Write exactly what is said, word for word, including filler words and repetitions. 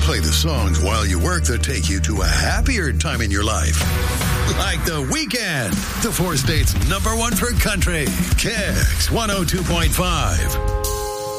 play the songs while you work that take you to a happier time in your life. Like The Weeknd, the four states number one for country. Kicks one oh two point five.